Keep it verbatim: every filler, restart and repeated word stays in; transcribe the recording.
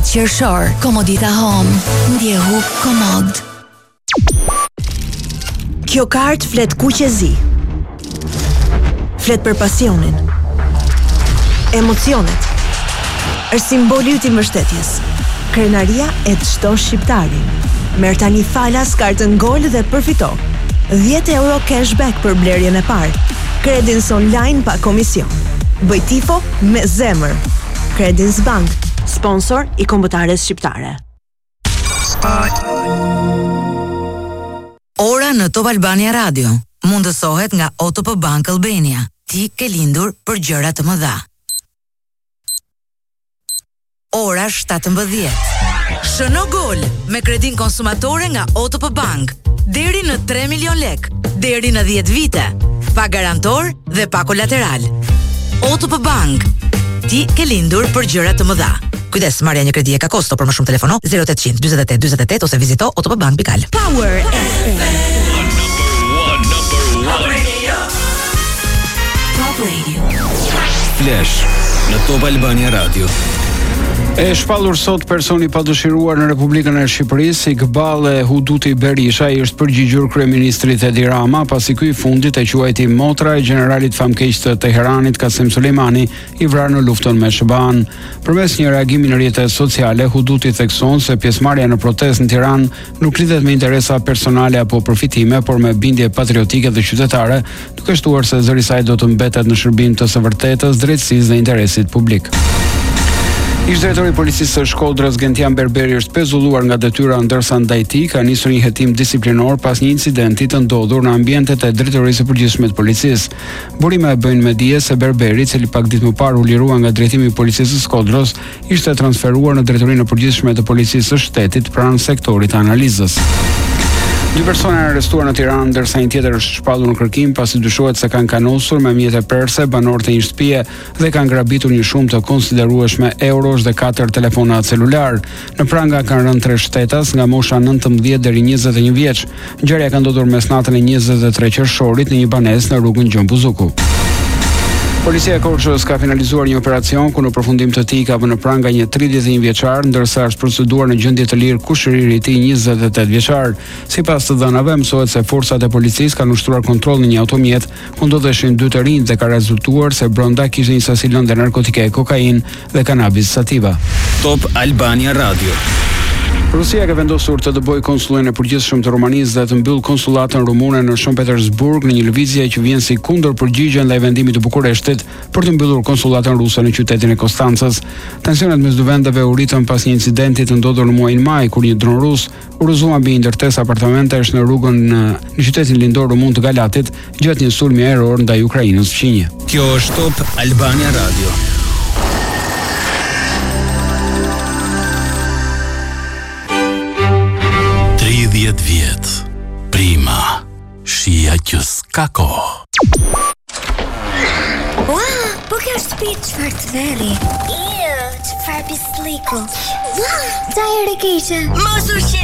qershor. Komodita Home. Ndjehu komod. Kjo kartë flet kuqezi. Flet për pasionin, emocionet. Është simboli yt i mbështetjes. Krenaria e çdo shqiptari. Merr tani falas kartën Gol dhe përfito dhjetë euro cashback për blerjen e parë. Credins online pa komision. Bëj tifo me zemër. Credins Bank, sponsor i kombëtares shqiptare. Ora në Top Albania Radio mundësohet nga O T P Bank Albania. Ti ke lindur për gjëra të mëdha. Ora shtatëmbëdhjetë. Shëno gol me kredin konsumatore nga O T P Bank. Deri në tre milion lek, deri në dhjetë vite. Pa garantor dhe pa kolateral. O T P Bank. Ti ke lindur për gjëra të mëdha. Kujdes, marrja një kredi e ka kosto, për më shumë telefono zero opt zero zero dyzet e tetë dyzet e tetë ose vizito otpbank pikë al. Power F M. Top Radio. Top Radio. Flash në Top Albania Radio. E shpallur sot personi pa dëshiruar në Republikën e Shqipërisë, Iqbal Huduti Berisha, i është përgjigjur kryeministrit Edi Rama pasi ky i fundit e quajti motra e generalit famkeq të Teheranit Qasim Sulejmani, i vrarë në luftën me S B A-n. Përmes një reagimi në rrjetet sociale, Huduti thekson se pjesëmarrja në protestë në Tiranë nuk lidhet me interesa personale apo përfitime, por me bindje patriotike dhe qytetare, duke shtuar se zëri i saj do të mbetet në shërbim të së vërtetës, drejtësisë dhe interesit publik. Ish-drejtori i policisë së Shkodrës Gentian Berberi është pezulluar nga detyra, ndërsa ndaj tij ka nisur një hetim disiplinor pas një incidenti të ndodhur në ambientet e drejtorisë së përgjithshme të policisë. Burime e bëjnë me dije se Berberi, i cili pak ditë më parë u lirua nga drejtimi i policisë së Shkodrës, ishte transferuar në drejtorinë e përgjithshme të policisë së shtetit pranë sektorit të analizës. Dy persona janë arrestuar në Tiranë, ndërsa një tjetër është shpallur në kërkim pasi dyshohet se kanë kanosur me mjete perse banorët e një shtëpie dhe kanë grabitur një shumë të konsiderueshme eurosh dhe katër telefona celular. Në pranga kanë rënë tre shtetas nga mosha nëntëmbëdhjetë deri njëzet e një vjeç. Ngjarja ka ndodhur mes natën e njëzet e tre qershorit në një banesë në rrugën Gjon Buzuku. Policia e Korçës ka finalizuar një operacion ku në përfundim të tij ka vënë në pranga një tridhjetë e një vjeçar, ndërsa është proceduar në gjendje të lirë kushëriri i tij njëzet e tetë vjeçar. Sipas të dhënave, mësohet se forcat e policisë kanë ushtruar kontroll në një automjet ku ndodheshin dy të rinj dhe ka rezultuar se brenda kishte një sasi lëndë narkotike, kokainë dhe kanabis sativa. Top Albania Radio. Rusia ka vendosur të dëbojë konsullin e përgjithshëm të Rumanisë dhe të mbyll konsullatën rumune në Shën Petersburg në një lëvizje që vjen si kundër përgjigje ndaj vendimit të Bukureshtit për të mbyllur konsullatën ruse në qytetin e Konstancës. Tensionet mes dy vendeve u rritën pas një incidenti të ndodhur në muajin maj kur një dron rus urrëzua mbi një ndërtesë apartamentesh në rrugën në, në qytetin lindor rumun të Galatit gjatë një sulmi ajror ndaj Ukrainës fqinje. Kjo është Top Albania Radio. tridhjetë vjet. Prima. Shija që s'ka kohë. Ua, po kjo është shtëpi çfarë të veri. Iu, çfarë pisliku. Ua, çaj e keqe. Mos u